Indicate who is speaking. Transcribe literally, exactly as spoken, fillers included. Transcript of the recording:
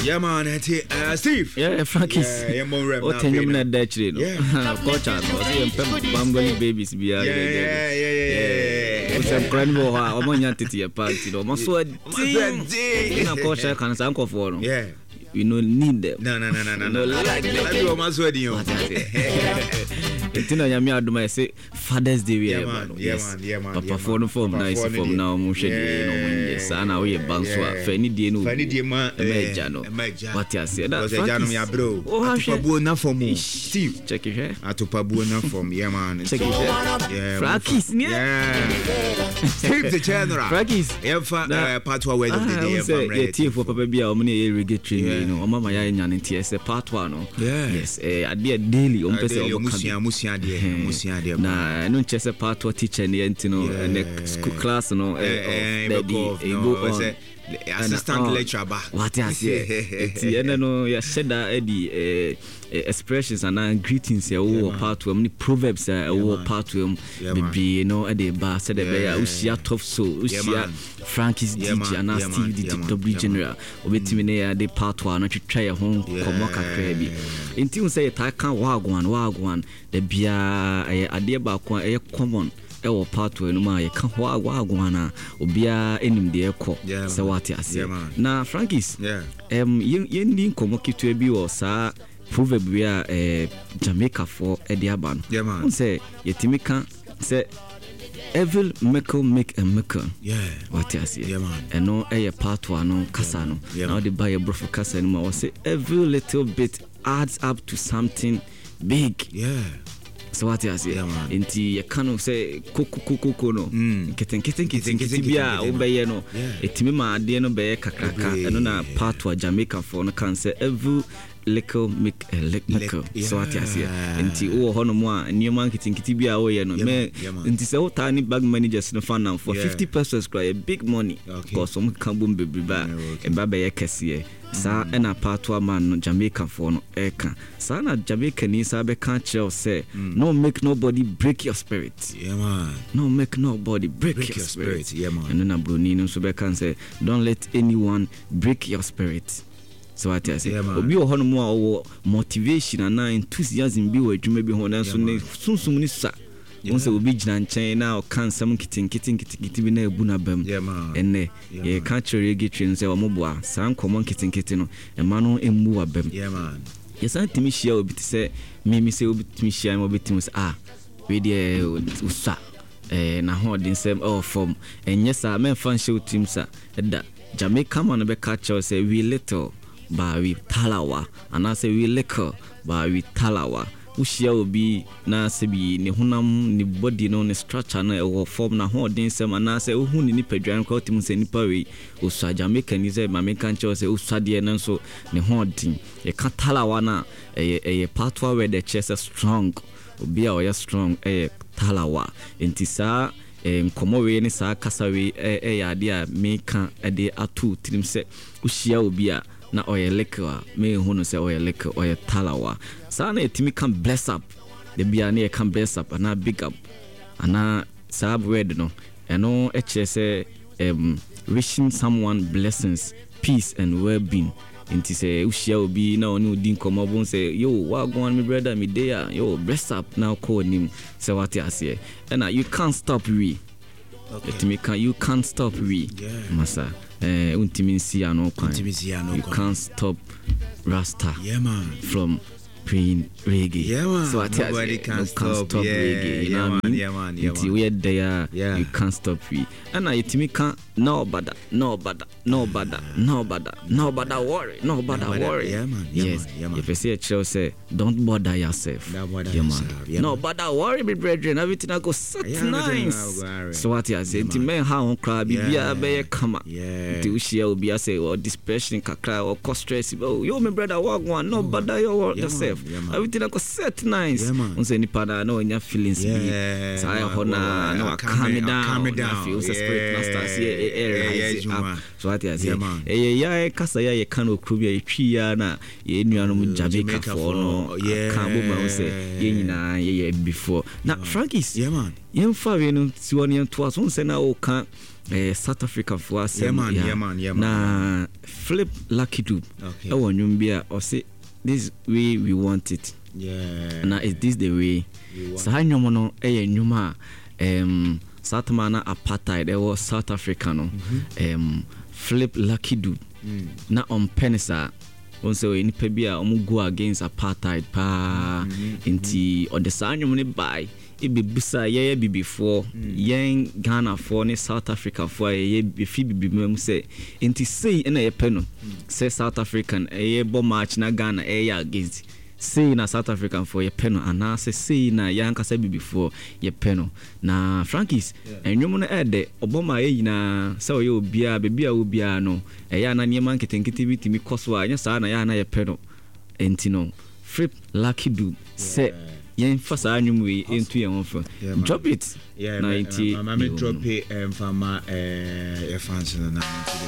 Speaker 1: Yeah, man. Uh, Steve.
Speaker 2: Yeah, Frankie's.
Speaker 1: Yeah, yeah, more rap.
Speaker 2: What time you na Dutch no? Yeah. Coach, I was saying bamboo babies be
Speaker 1: yeah, yeah, yeah, yeah, yeah.
Speaker 2: What's a grandbo? I'm on your titty party. No, my so ding. Na coach, I can say uncle for no.
Speaker 1: Yeah.
Speaker 2: We no need them.
Speaker 1: No, no, no, no, no. No, like that. You must wedding you.
Speaker 2: Tina Yami Aduma say Father's Day we
Speaker 1: yeah, man, yeah, man, yeah, man.
Speaker 2: Papa phone form nice form now mo hwe dey no when yes ana we banso a fa ni dey no.
Speaker 1: Fa ni dey ma
Speaker 2: emeja no. What you say that?
Speaker 1: Emeja no ya bro. Atopa buo na form. Steve.
Speaker 2: Check it here.
Speaker 1: Atopa buo na form. Yeah, man.
Speaker 2: Check it here.
Speaker 1: Yeah.
Speaker 2: Frankie's
Speaker 1: yeah. Steve the general.
Speaker 2: Frankie's.
Speaker 1: Yeah, fa part one wedding the day
Speaker 2: from right. Yeah, T for Papa bia o mo na reggae train you know. O mama ya nya ne T S part one no. Yes. Eh ade daily o mpese o
Speaker 1: musia musia de musia de
Speaker 2: na no chese part two teacher ne ntino ne school class no
Speaker 1: eh go on assistant lecturer ba
Speaker 2: what you say ti ene no ya sheda edi eh expressions and greetings ya wo part two many proverbs ya wo part two be no edi ba said be ya usia top so usia Frankie's D J and Steve the W general obetimi ne ya de part one no twetwa ya ho komo kakra bi enti un say ta kan wagwan wagwan de bia ade ba ko e common e wo part two no ma ye kan wagwan obia enim de ekọ se what ase na Frankie's em yen din komo kitu bi wo sa proverb we a eh, Jamaica for edi aba no un say yetimi kan say evil make make a make
Speaker 1: yeah
Speaker 2: what you say
Speaker 1: yeah man
Speaker 2: and no a part one no kasa no now they buy a bro for kasa no ma say every little bit adds up to something big
Speaker 1: yeah
Speaker 2: so what you say
Speaker 1: yeah,
Speaker 2: inti you can say kuku kuku no keten keten keten keten bia obeye no etimi ma ade no be kakaka eno na part one Jamaica for no can say every little make a little so what you say inti o hono mo a nioma kitinkiti bia o ye no me inti say o tani bag managers no fan now for fifty pesos cry big money because some can boom baby ba e ba be ye kese sa ena part one man no Jamaica for no eka sa na Jamaica ni sa be can tell say no make nobody break your spirit
Speaker 1: yeah man
Speaker 2: no make nobody break, break your, your spirit. spirit
Speaker 1: yeah man
Speaker 2: and na bro ni no so be can say don't let anyone break your spirit. So what I say obi o hono mo a wo motivation and enthusiasm bi wo adwuma bi ho na so ne sunsum ni sa won say obi gina nchen na o kan sam kitin kitin kitin bi na ebu na bam enne ye ka chere gi twin say o mo boa san common kitin kitin no e ma no emu wa bam
Speaker 1: yeah man
Speaker 2: ye san timi shia obi ti say me me say obi timi shia mo obi timi say ah we dey usa eh na ho din say oh from enye sa men fan show team sa da Jamaica man be catch us say we little ba we talawa and I say we liquor ba we talawa ushia obi na se bi ne honam ne body no ne structure na e form na ho den sem na say ohu ni nipadwan ko tim se nipa we osua Jamaica ni say mame kan che say osua de na so ne ho din e ka talawa na e e patwa where the chest is strong obi a o strong e talawa entisa nkomo we ni sa kasa we e ya de a me kan e de atu tim se ushia obi a na oye liquor me hu no say oye liquor oye talawa sa na etimi can bless up the bia na can bless up and big up and sab word no eno e che say um wishing someone blessings peace and well-being inti say ushia obi na oni odin komo bon say yo wa go on me brother me there yo bless up now call him say what you say and you can't stop we okay. Etimi can you can't stop we
Speaker 1: yeah.
Speaker 2: Masa eh untiminsi ano kwan you can't stop Rasta
Speaker 1: yeah man
Speaker 2: from praying reggae
Speaker 1: yeah man
Speaker 2: so
Speaker 1: nobody can no stop, stop
Speaker 2: yeah,
Speaker 1: reggae you
Speaker 2: yeah,
Speaker 1: know
Speaker 2: man,
Speaker 1: I mean? yeah man yeah man
Speaker 2: we there
Speaker 1: yeah.
Speaker 2: you can't stop we and I etimi can no bother no bother no bother no bother no bother worry no bother worry
Speaker 1: yeah man yeah
Speaker 2: yes
Speaker 1: man, yeah man
Speaker 2: if you say a child say don't bother yourself
Speaker 1: don't bother
Speaker 2: yeah,
Speaker 1: yourself
Speaker 2: man.
Speaker 1: yeah,
Speaker 2: no
Speaker 1: man.
Speaker 2: bother worry me brethren everything I go set yeah, nice go so what you say inti men ha on cry bibia be kama
Speaker 1: yeah
Speaker 2: you share obi say or depression kakra or stress oh yo me brother walk one no bother yourself twelve everything I got set nice on say nipa na no nya feelings bi say ho na no calm me down feel say spirit masters here so what you say eh ya kasa ya ye kan okru bi atwi ya na ye nuanom Jamaica for no kan bo ma say ye nyina ye before na Frankies
Speaker 1: yeah man
Speaker 2: yen fa we no ti won yen to aso say na o kan eh South Africa for us
Speaker 1: yeah man yeah man yeah man
Speaker 2: na Flip Lucky Dube
Speaker 1: okay
Speaker 2: e won nwum bia o say this way we want it
Speaker 1: yeah
Speaker 2: na is this the way so ha nwum no e ye nwum a em South Mana apartheid e was South Africa no em Flip Lucky Dube mm. na on penisa on say nipa bia o go against apartheid pa inti o de sa nwum ne bai e be busa ye ye before yen Ghana for ne South Africa for ye be fi be mem say inti say na ye pe no say South African e ye bo match na Ghana e ya against say na South African for ye pe no ana say say na yan kasa be before ye pe no na Frankies enwom no e de oboma ye yina say ye obia be bia obia no e ya na niema nketenkete bitimi koso a nya sa na ya na ye pe no enti no Flip Lucky Dube say yen fasa anyum we into yen wonfa drop it
Speaker 1: yeah na it mama drop it um fama eh your fans na